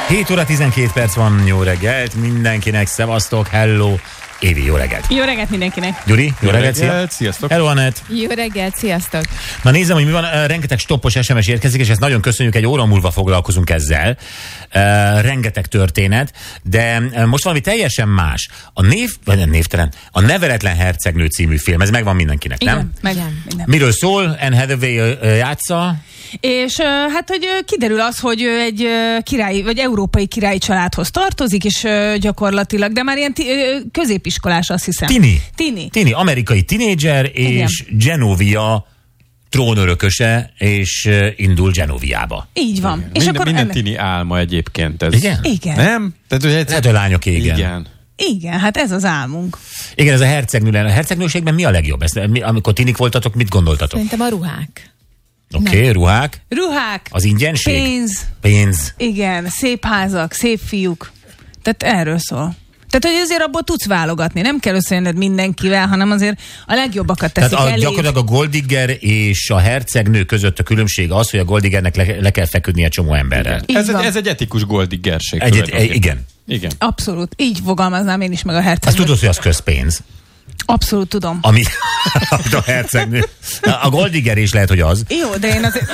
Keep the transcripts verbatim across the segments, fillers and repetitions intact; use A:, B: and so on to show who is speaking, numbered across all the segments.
A: hét óra tizenkét perc van, jó reggelt mindenkinek, szevasztok, hello, Évi, jó reggelt.
B: Jó reggelt mindenkinek.
A: Gyuri, jó, jó reggelt,
C: reggelt, sziasztok.
A: Hello, Anett.
D: Jó reggelt, sziasztok.
A: Na nézem, hogy mi van, rengeteg stoppos es em es érkezik, és ezt nagyon köszönjük, egy óra múlva foglalkozunk ezzel. Uh, rengeteg történet, de most valami teljesen más. A név, vagy nem névtelen, a Neveletlen hercegnő című film, ez megvan mindenkinek,
B: Igen,
A: nem?
B: megvan minden.
A: Miről szól? Anne Hathaway uh, játsza?
B: És uh, hát, hogy uh, kiderül az, hogy ő egy uh, királyi, vagy európai királyi családhoz tartozik, és uh, gyakorlatilag, de már ilyen ti, uh, középiskolás, azt hiszem.
A: Tini.
B: Tini.
A: Tini, amerikai tinédzser, és Genovia trónörököse, és uh, indul Genoviába.
B: Így van.
C: Igen.
B: És
C: Minden,
B: akkor
C: minden
B: ennek...
C: tini álma egyébként ez.
A: Igen?
B: Igen.
C: Nem? Tehát, hogy egyszer...
A: Lehet, hogy lányok igen.
C: Igen.
B: Igen, hát ez az álmunk.
A: Igen, ez a hercegnő lenne. A hercegnőségben mi a legjobb? Ezt, mi, amikor tinik voltatok, mit gondoltatok?
D: Szerintem a ruhák.
A: Oké, okay, ruhák.
B: Ruhák.
A: Az ingyenség?
B: Pénz.
A: Pénz.
B: Igen, szép házak, szép fiúk. Tehát erről szól. Tehát, hogy azért abból tudsz válogatni. Nem kell összejönned mindenkivel, hanem azért a legjobbakat teszik
A: Tehát a,
B: elé.
A: gyakorlatilag a Goldigger és a hercegnő között a különbség az, hogy a Goldiggernek le, le kell feküdnie csomó emberrel.
C: Ez egy,
B: van.
C: ez egy etikus goldiggerség.
A: Egy, egy, igen.
C: Igen.
B: Abszolút. Így fogalmaznám én is meg a hercegnőt.
A: Azt tudod, hogy az közpénz.
B: Abszolút tudom.
A: Ami, amit a hercegnő. A Goldigger is lehet, hogy az.
B: Jó, de én azért...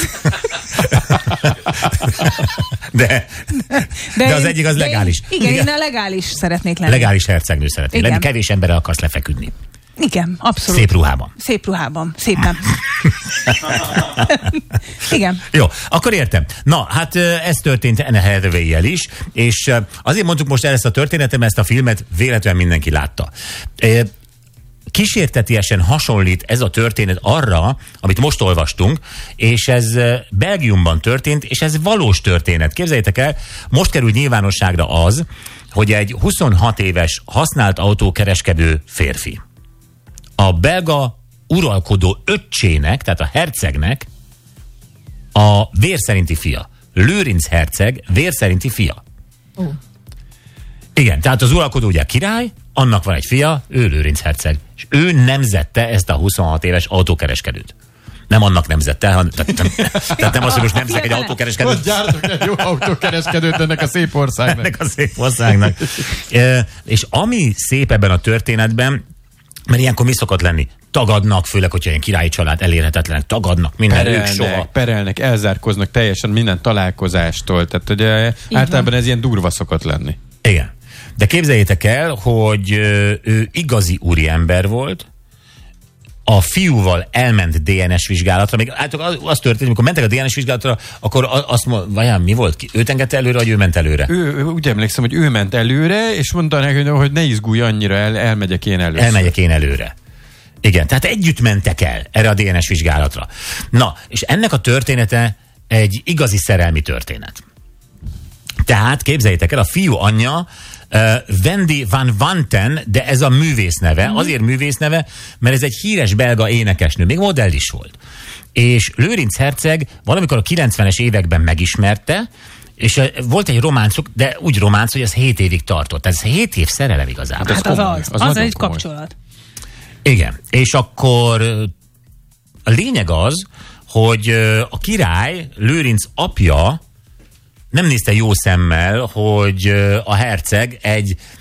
A: De, de, de az
B: én,
A: egyik az
B: de
A: legális.
B: Én, igen, igen, én a legális szeretnék lenni.
A: Legális hercegnő szeretnél
B: Igen.
A: lenni. Kevés emberrel akarsz lefeküdni.
B: Igen, abszolút.
A: Szép ruhában.
B: Szép ruhában. Szépen. Igen.
A: Jó, akkor értem. Na, hát ez történt Anne Hathaway-jel is, és azért mondtuk most el ezt a történetet, mert ezt a filmet véletlenül mindenki látta. Kísértetiesen hasonlít ez a történet arra, amit most olvastunk, és ez Belgiumban történt, és ez valós történet. Képzeljétek el, most került nyilvánosságra az, hogy egy huszonhat éves használt autókereskedő férfi a belga uralkodó öccsének, tehát a hercegnek a vérszerinti fia. Lőrinc herceg vérszerinti fia.
D: Ó.
A: Igen, tehát az uralkodó ugye király, annak van egy fia, ő Lőrinc herceg. És ő nemzette ezt a huszonhat éves autókereskedőt. Nem annak nemzette, hanem, tehát, nem, tehát nem az, hogy most nemzek egy autókereskedőt.
C: Most gyártok egy jó autókereskedőt ennek a szép országnak.
A: Ennek a szép országnak. e, és ami szép ebben a történetben, mert ilyenkor mi szokott lenni? Tagadnak, főleg, hogyha ilyen királyi család elérhetetlenek, tagadnak minden, ők soha.
C: Perelnek, perelnek, elzárkoznak teljesen minden találkozástól. Tehát ugye általában ez ilyen durva szokott lenni.
A: Igen. De képzeljétek el, hogy ö, ő igazi úriember volt, a fiúval elment dé en es vizsgálatra, még általában az történt, amikor mentek a dé en es vizsgálatra, akkor azt mondta, vajon mi volt? Őt engedte előre, vagy ő ment előre?
C: Ő, úgy emlékszem, hogy ő ment előre, és mondta neki, hogy ne izgulj annyira, el, elmegyek én először.
A: Elmegyek én előre. Igen, tehát együtt mentek el erre a dé en es vizsgálatra. Na, és ennek a története egy igazi szerelmi történet. Tehát képzeljétek el, a fiú anyja Uh, Wendy van Wanten, de ez a művész neve, mm. azért művész neve, mert ez egy híres belga énekesnő, még modell is volt. És Lőrinc herceg valamikor a kilencvenes években megismerte, és uh, volt egy románcuk, de úgy románc, hogy ez hét évig tartott. Ez hét év szerelem igazából.
B: Hát az
C: komoly,
B: az.
C: az
B: Az, az
C: nagyon
B: egy
C: komoly.
B: kapcsolat.
A: Igen, és akkor uh, a lényeg az, hogy uh, a király, Lőrinc apja nem nézte jó szemmel, hogy a herceg egy